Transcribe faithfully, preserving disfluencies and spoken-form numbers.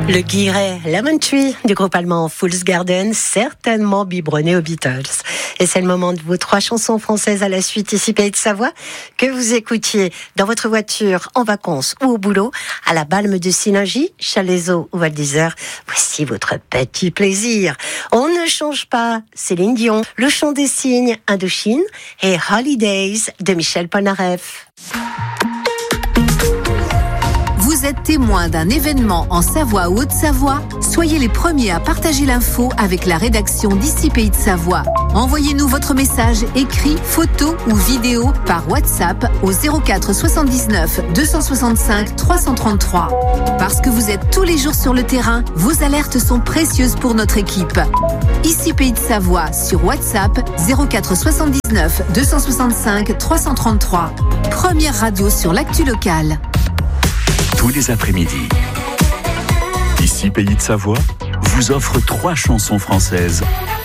Le Guiret Lemon Tree du groupe allemand Fool's Garden, certainement biberonné aux Beatles. Et c'est le moment de vos trois chansons françaises à la suite, ici Pays de Savoie, que vous écoutiez dans votre voiture, en vacances ou au boulot, à la Balme de Synangy, Chalaiseau ou Val d'Isère. Voici votre petit plaisir. On ne change pas, Céline Dion, Le Chant des Cygnes, Indochine et Holidays de Michel Polnareff. Vous êtes témoin d'un événement en Savoie ou Haute-Savoie? Soyez les premiers à partager l'info avec la rédaction d'ici Pays de Savoie. Envoyez-nous votre message écrit, photo ou vidéo par WhatsApp au zéro quatre soixante-dix-neuf deux cent soixante-cinq trois cent trente-trois. Parce que vous êtes tous les jours sur le terrain, vos alertes sont précieuses pour notre équipe. Ici Pays de Savoie sur WhatsApp zéro quatre soixante-dix-neuf deux cent soixante-cinq trois cent trente-trois. Première radio sur l'actu locale. Tous les après-midi, ici Pays de Savoie vous offre trois chansons françaises